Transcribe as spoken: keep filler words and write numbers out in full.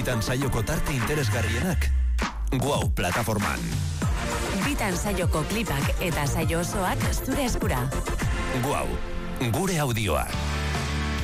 Bitan saioko tarte interesgarrienak. Guau plataforman. Bitan saioko klipak eta saio osoak zure eskura. Guau, gure audioa.